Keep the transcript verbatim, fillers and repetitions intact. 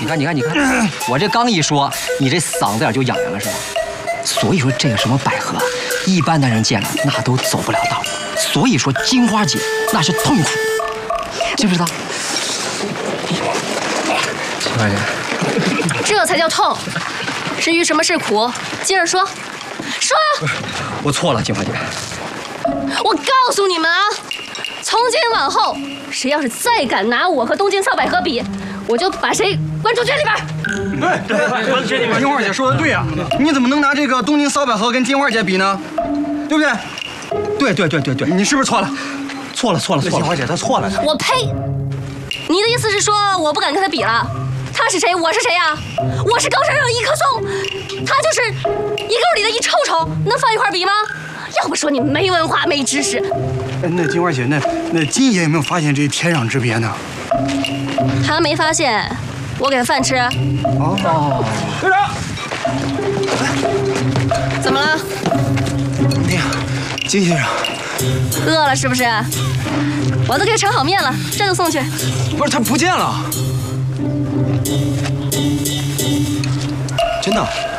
你看，你看，你看，我这刚一说，你这嗓子眼就痒痒了是吧？所以说这个什么百合，一般男人见了那都走不了道。所以说金花姐那是痛苦的，知不知道？金花姐， 这才叫痛。至于什么是苦，接着说，说呀！ 我错了，金花姐。 我告诉你们啊，从今往后，谁要是再敢拿我和东京草百合比，我就把谁关猪圈里边。 对对，关猪圈里边。金花姐说的对呀，你怎么能拿这个东京草百合跟金花姐比呢？对不对？ 对对对对对，你是不是错了？错了错了错了， 金花姐她错了。 我呸！你的意思是说我不敢跟他比了？他是谁？我是谁呀？我是高山上一棵松，他就是一沟里的一臭虫，能放一块比吗？要不说你没文化没知识。 那金花姐，那那金爷有没有发现这天壤之别呢？ 他没发现，我给他饭吃。 哦，队长， 怎么了？ 那个金先生， 饿了是不是？我都给他盛好面了，这就送去。 不是他不见了，真的。